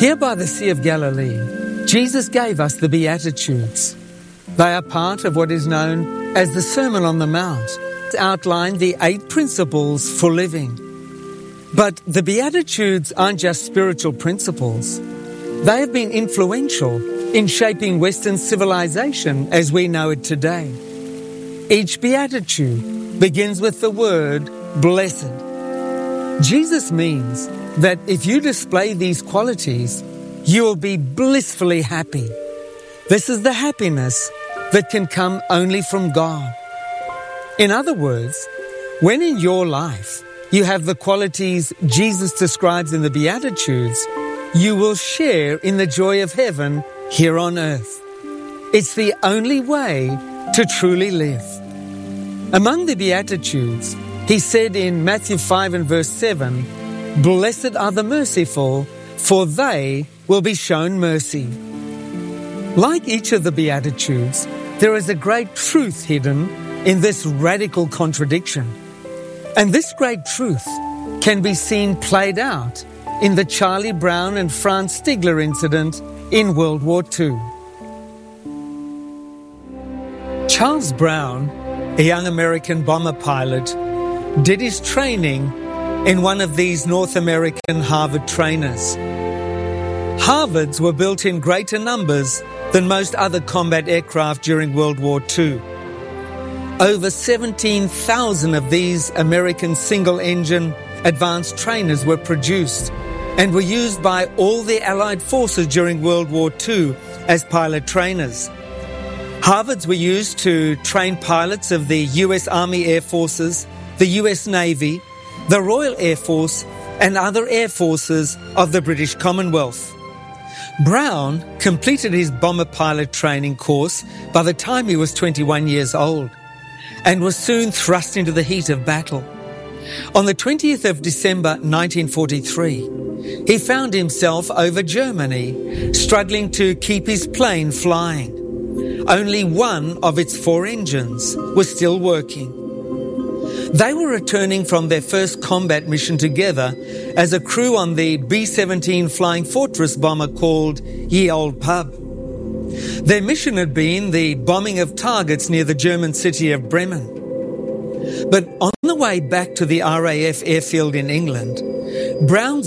Here by the Sea of Galilee, Jesus gave us the Beatitudes. They are part of what is known as the Sermon on the Mount, to outline the 8 principles for living. But the Beatitudes aren't just spiritual principles. They have been influential in shaping Western civilization as we know it today. Each Beatitude begins with the word blessed. Jesus means that if you display these qualities, you will be blissfully happy. This is the happiness that can come only from God. In other words, when in your life you have the qualities Jesus describes in the Beatitudes, you will share in the joy of heaven here on earth. It's the only way to truly live. Among the Beatitudes, he said in Matthew 5 and verse 7, "Blessed are the merciful, for they will be shown mercy." Like each of the Beatitudes, there is a great truth hidden in this radical contradiction. And this great truth can be seen played out in the Charlie Brown and Franz Stigler incident in World War II. Charles Brown, a young American bomber pilot, did his training in one of these North American Harvard trainers. Harvards were built in greater numbers than most other combat aircraft during World War II. Over 17,000 of these American single-engine advanced trainers were produced and were used by all the Allied forces during World War II as pilot trainers. Harvards were used to train pilots of the US Army Air Forces, the US Navy, the Royal Air Force, and other air forces of the British Commonwealth. Brown completed his bomber pilot training course by the time he was 21 years old and was soon thrust into the heat of battle. On the 20th of December 1943, he found himself over Germany, struggling to keep his plane flying. Only one of its 4 engines was still working. They were returning from their first combat mission together as a crew on the B-17 Flying Fortress bomber called Ye Old Pub. Their mission had been the bombing of targets near the German city of Bremen. But on the way back to the RAF airfield in England, Brown's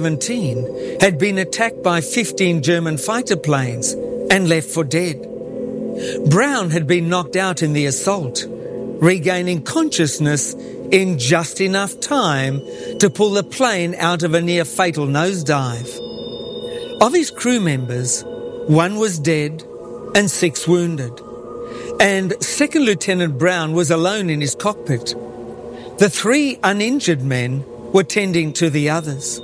B-17 had been attacked by 15 German fighter planes and left for dead. Brown had been knocked out in the assault, regaining consciousness in just enough time to pull the plane out of a near-fatal nosedive. Of his crew members, 1 was dead and 6 wounded, and Second Lieutenant Brown was alone in his cockpit. The 3 uninjured men were tending to the others.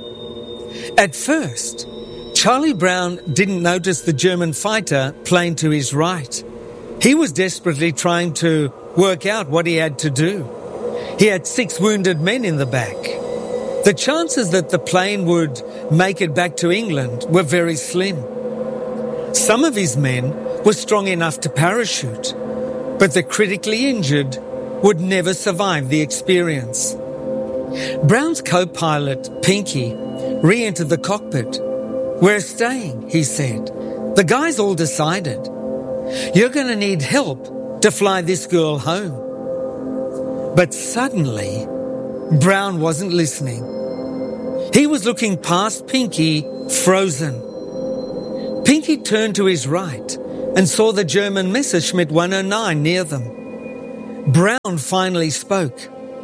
At first, Charlie Brown didn't notice the German fighter plane to his right. He was desperately trying to work out what he had to do. He had 6 wounded men in the back. The chances that the plane would make it back to England were very slim. Some of his men were strong enough to parachute, but the critically injured would never survive the experience. Brown's co-pilot, Pinky, re-entered the cockpit. "We're staying," he said. "The guys all decided. You're going to need help to fly this girl home." But suddenly, Brown wasn't listening. He was looking past Pinky, frozen. Pinky turned to his right and saw the German Messerschmitt 109 near them. Brown finally spoke.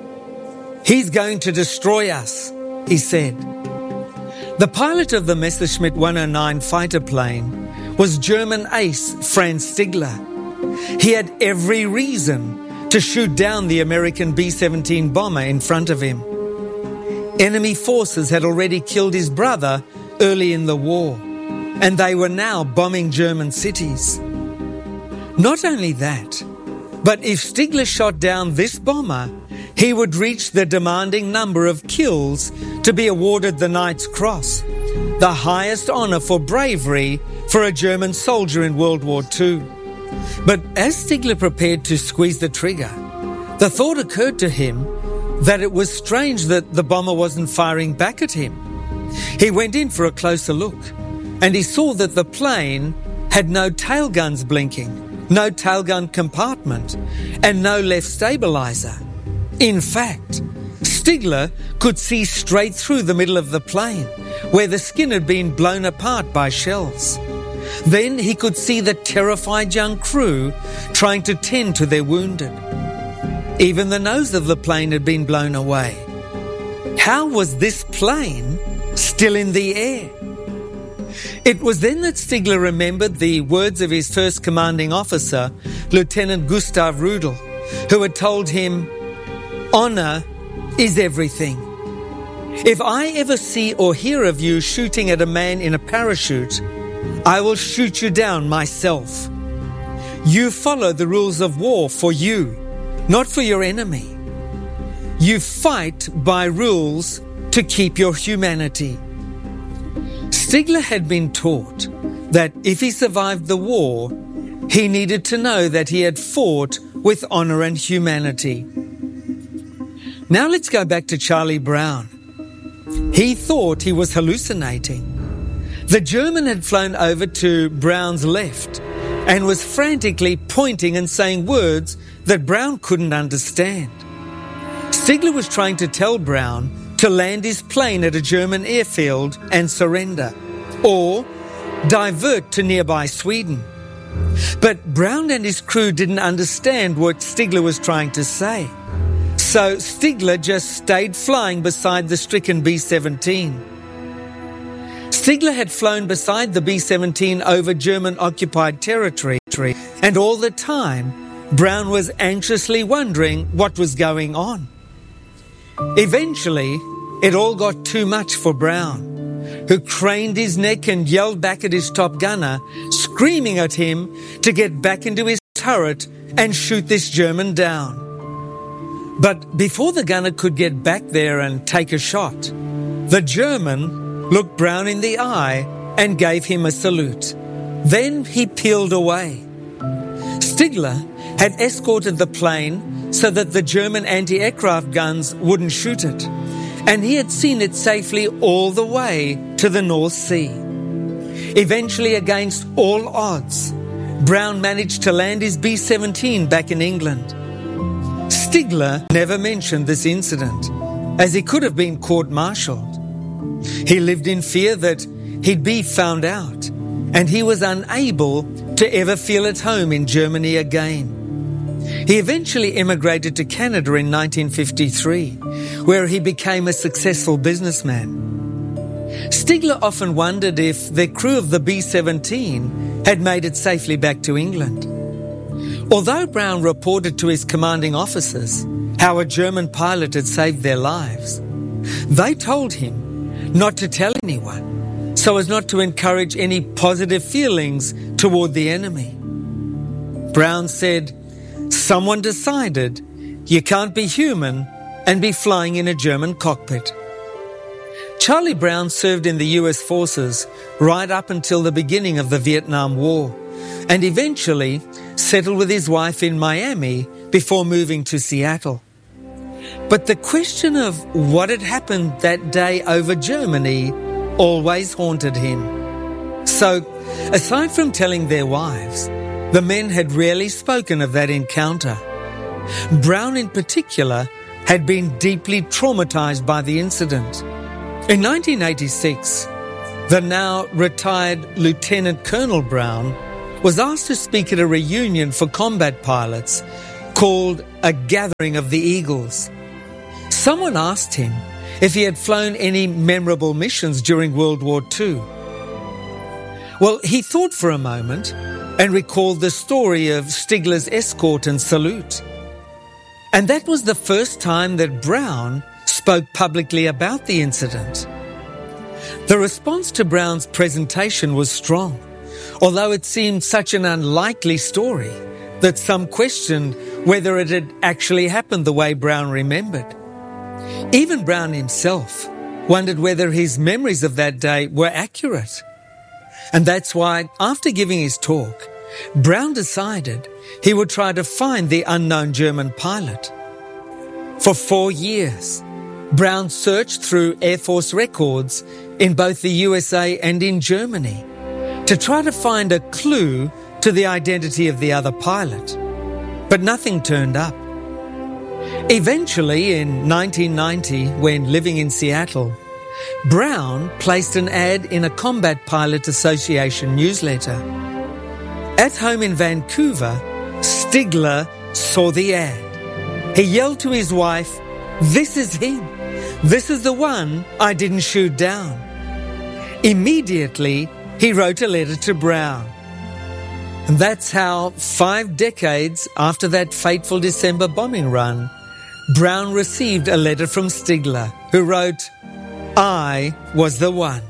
"He's going to destroy us," he said. The pilot of the Messerschmitt 109 fighter plane was German ace Franz Stigler. He had every reason to shoot down the American B-17 bomber in front of him. Enemy forces had already killed his brother early in the war, and they were now bombing German cities. Not only that, but if Stigler shot down this bomber, he would reach the demanding number of kills to be awarded the Knight's Cross, the highest honor for bravery for a German soldier in World War II. But as Stigler prepared to squeeze the trigger, the thought occurred to him that it was strange that the bomber wasn't firing back at him. He went in for a closer look and he saw that the plane had no tail guns blinking, no tail gun compartment, and no left stabilizer. In fact, Stigler could see straight through the middle of the plane, where the skin had been blown apart by shells. Then he could see the terrified young crew trying to tend to their wounded. Even the nose of the plane had been blown away. How was this plane still in the air? It was then that Stigler remembered the words of his first commanding officer, Lieutenant Gustav Rudel, who had told him, "Honor is everything. If I ever see or hear of you shooting at a man in a parachute, I will shoot you down myself. You follow the rules of war for you, not for your enemy. You fight by rules to keep your humanity." Stigler had been taught that if he survived the war, he needed to know that he had fought with honor and humanity. Now let's go back to Charlie Brown. He thought he was hallucinating. The German had flown over to Brown's left and was frantically pointing and saying words that Brown couldn't understand. Stigler was trying to tell Brown to land his plane at a German airfield and surrender, or divert to nearby Sweden. But Brown and his crew didn't understand what Stigler was trying to say. So Stigler just stayed flying beside the stricken B-17. Stigler had flown beside the B-17 over German-occupied territory, and all the time, Brown was anxiously wondering what was going on. Eventually, it all got too much for Brown, who craned his neck and yelled back at his top gunner, screaming at him to get back into his turret and shoot this German down. But before the gunner could get back there and take a shot, the German looked Brown in the eye and gave him a salute. Then he peeled away. Stigler had escorted the plane so that the German anti-aircraft guns wouldn't shoot it, and he had seen it safely all the way to the North Sea. Eventually, against all odds, Brown managed to land his B-17 back in England. Stigler never mentioned this incident, as he could have been court-martialed. He lived in fear that he'd be found out, and he was unable to ever feel at home in Germany again. He eventually immigrated to Canada in 1953, where he became a successful businessman. Stigler often wondered if the crew of the B-17 had made it safely back to England. Although Brown reported to his commanding officers how a German pilot had saved their lives, they told him not to tell anyone, so as not to encourage any positive feelings toward the enemy. Brown said, "Someone decided you can't be human and be flying in a German cockpit." Charlie Brown served in the US forces right up until the beginning of the Vietnam War, and eventually settled with his wife in Miami before moving to Seattle. But the question of what had happened that day over Germany always haunted him. So, aside from telling their wives, the men had rarely spoken of that encounter. Brown in particular had been deeply traumatized by the incident. In 1986, the now retired Lieutenant Colonel Brown was asked to speak at a reunion for combat pilots called A Gathering of the Eagles. Someone asked him if he had flown any memorable missions during World War II. Well, he thought for a moment and recalled the story of Stigler's escort and salute. And that was the first time that Brown spoke publicly about the incident. The response to Brown's presentation was strong, although it seemed such an unlikely story that some questioned whether it had actually happened the way Brown remembered. Even Brown himself wondered whether his memories of that day were accurate. And that's why, after giving his talk, Brown decided he would try to find the unknown German pilot. For 4 years, Brown searched through Air Force records in both the USA and in Germany, to try to find a clue to the identity of the other pilot, but nothing turned up. Eventually, in 1990, when living in Seattle, Brown placed an ad in a Combat Pilot Association newsletter. At home in Vancouver, Stigler saw the ad. He yelled to his wife, "This is him. This is the one I didn't shoot down." Immediately, he wrote a letter to Brown. And that's how 5 decades after that fateful December bombing run, Brown received a letter from Stigler, who wrote, "I was the one."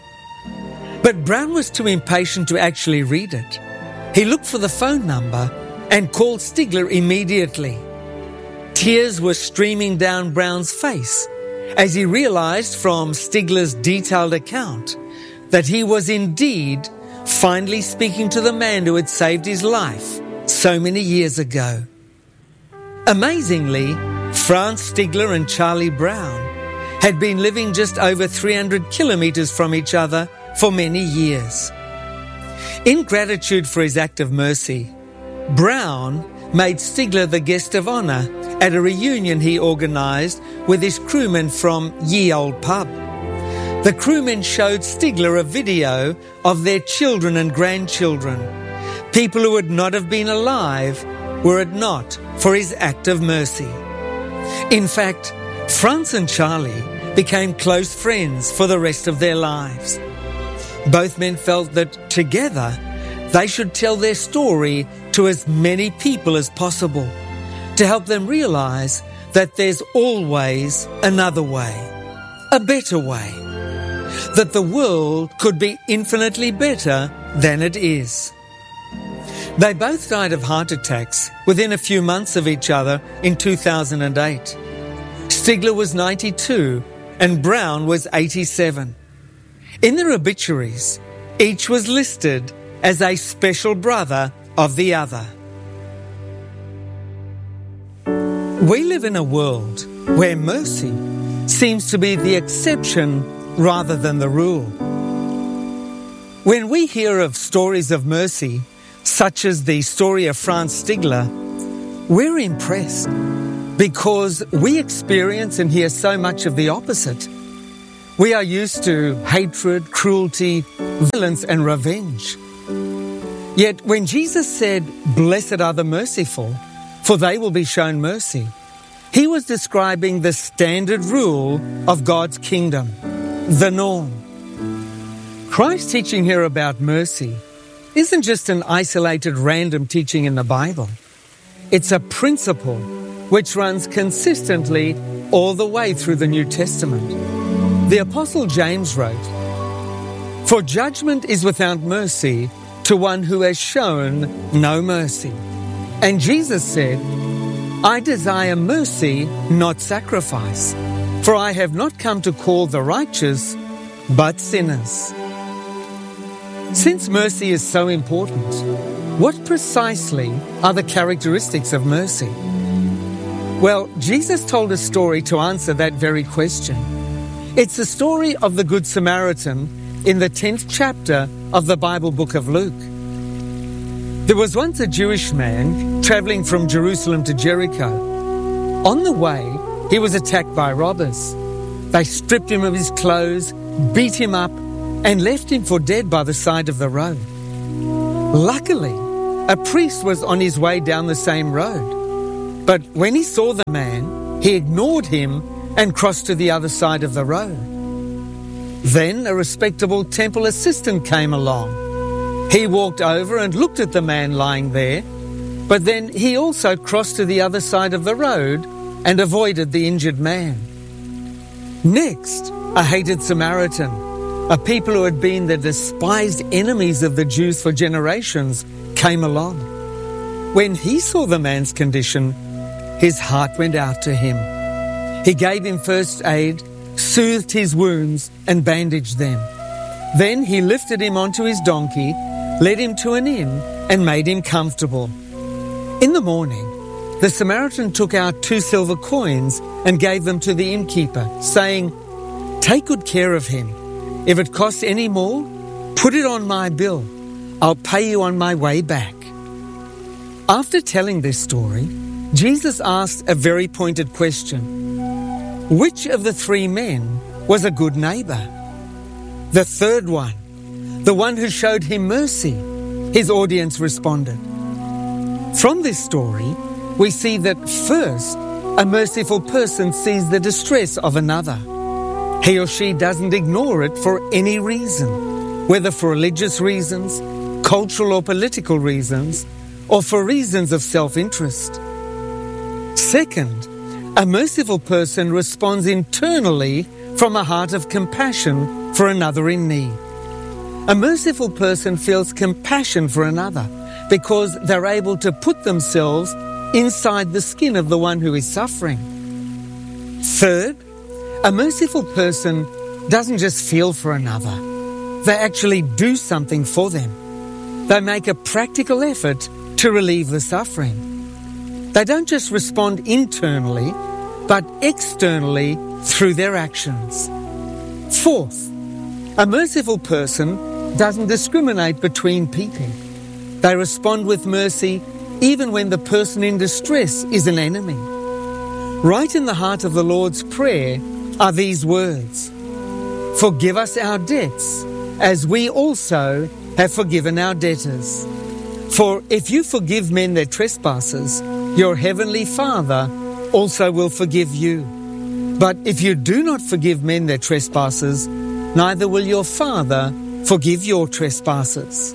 But Brown was too impatient to actually read it. He looked for the phone number and called Stigler immediately. Tears were streaming down Brown's face as he realized from Stigler's detailed account that he was indeed finally speaking to the man who had saved his life so many years ago. Amazingly, Franz Stigler and Charlie Brown had been living just over 300 kilometers from each other for many years. In gratitude for his act of mercy, Brown made Stigler the guest of honor at a reunion he organized with his crewmen from Ye Old Pub. The crewmen showed Stigler a video of their children and grandchildren, people who would not have been alive were it not for his act of mercy. In fact, Franz and Charlie became close friends for the rest of their lives. Both men felt that together they should tell their story to as many people as possible to help them realize that there's always another way, a better way, that the world could be infinitely better than it is. They both died of heart attacks within a few months of each other in 2008. Stigler was 92 and Brown was 87. In their obituaries, each was listed as a special brother of the other. We live in a world where mercy seems to be the exception rather than the rule. When we hear of stories of mercy, such as the story of Franz Stigler, we're impressed because we experience and hear so much of the opposite. We are used to hatred, cruelty, violence, and revenge. Yet when Jesus said, "Blessed are the merciful, for they will be shown mercy," he was describing the standard rule of God's kingdom, the norm. Christ's teaching here about mercy isn't just an isolated random teaching in the Bible. It's a principle which runs consistently all the way through the New Testament. The Apostle James wrote, "For judgment is without mercy to one who has shown no mercy." And Jesus said, "I desire mercy, not sacrifice, for I have not come to call the righteous, but sinners." Since mercy is so important, what precisely are the characteristics of mercy? Well, Jesus told a story to answer that very question. It's the story of the Good Samaritan in the 10th chapter of the Bible book of Luke. There was once a Jewish man traveling from Jerusalem to Jericho. On the way, he was attacked by robbers. They stripped him of his clothes, beat him up, and left him for dead by the side of the road. Luckily, a priest was on his way down the same road. But when he saw the man, he ignored him and crossed to the other side of the road. Then a respectable temple assistant came along. He walked over and looked at the man lying there, but then he also crossed to the other side of the road and avoided the injured man. Next, a hated Samaritan, a people who had been the despised enemies of the Jews for generations, came along. When he saw the man's condition, his heart went out to him. He gave him first aid, soothed his wounds, and bandaged them. Then he lifted him onto his donkey, led him to an inn, and made him comfortable. In the morning, the Samaritan took out 2 silver coins and gave them to the innkeeper, saying, "Take good care of him. If it costs any more, Put it on my bill. I'll pay you on my way back. After telling this story, Jesus asked a very pointed question. Which of the 3 men was a good neighbor? The third one, the one who showed him mercy, his audience responded. From this story, we see that first, a merciful person sees the distress of another. He or she doesn't ignore it for any reason, whether for religious reasons, cultural or political reasons, or for reasons of self-interest. Second, a merciful person responds internally from a heart of compassion for another in need. A merciful person feels compassion for another because they're able to put themselves inside the skin of the one who is suffering. Third, a merciful person doesn't just feel for another. They actually do something for them. They make a practical effort to relieve the suffering. They don't just respond internally, but externally through their actions. Fourth, a merciful person doesn't discriminate between people. They respond with mercy even when the person in distress is an enemy. Right in the heart of the Lord's Prayer are these words: "Forgive us our debts, as we also have forgiven our debtors. For if you forgive men their trespasses, your heavenly Father also will forgive you. But if you do not forgive men their trespasses, neither will your Father forgive your trespasses."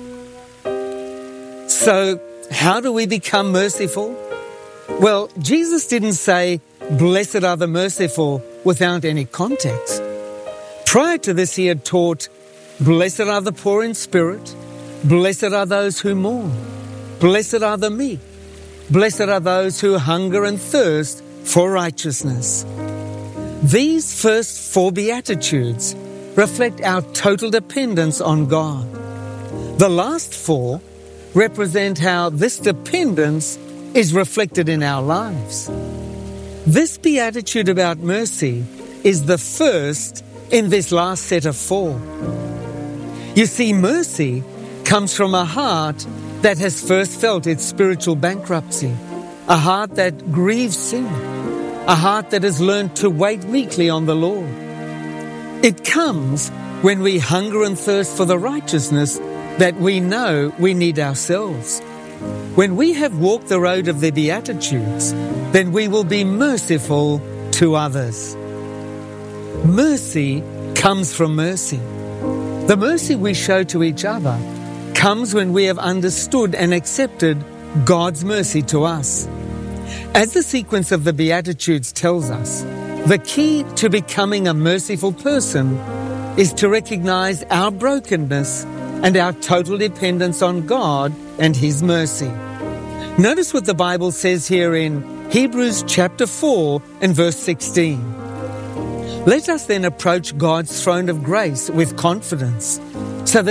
So, how do we become merciful? Well, Jesus didn't say, "Blessed are the merciful," without any context. Prior to this, he had taught, "Blessed are the poor in spirit, blessed are those who mourn, blessed are the meek, blessed are those who hunger and thirst for righteousness." These first 4 Beatitudes reflect our total dependence on God. The last 4 represent how this dependence is reflected in our lives. This Beatitude about mercy is the first in this last set of 4. You see, mercy comes from a heart that has first felt its spiritual bankruptcy, a heart that grieves sin, a heart that has learned to wait meekly on the Lord. It comes when we hunger and thirst for the righteousness that we know we need ourselves. When we have walked the road of the Beatitudes, then we will be merciful to others. Mercy comes from mercy. The mercy we show to each other comes when we have understood and accepted God's mercy to us. As the sequence of the Beatitudes tells us, the key to becoming a merciful person is to recognize our brokenness and our total dependence on God and His mercy. Notice what the Bible says here in Hebrews chapter 4 and verse 16. Let us then approach God's throne of grace with confidence, so that